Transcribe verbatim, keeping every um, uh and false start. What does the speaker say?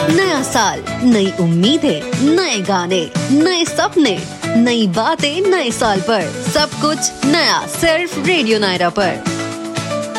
नया साल, नई उम्मीदें, नए गाने, नए सपने, नई बातें नए साल पर, सब कुछ नया सिर्फ रेडियो नायरा पर।